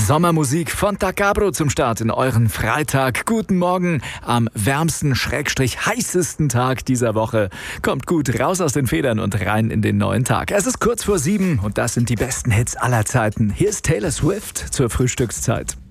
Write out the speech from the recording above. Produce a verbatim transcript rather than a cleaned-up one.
Sommermusik von Da Cabro zum Start in euren Freitag. Guten Morgen am wärmsten, schrägstrich heißesten Tag dieser Woche. Kommt gut raus aus den Federn und rein in den neuen Tag. Es ist kurz vor sieben und das sind die besten Hits aller Zeiten. Hier ist Taylor Swift zur Frühstückszeit.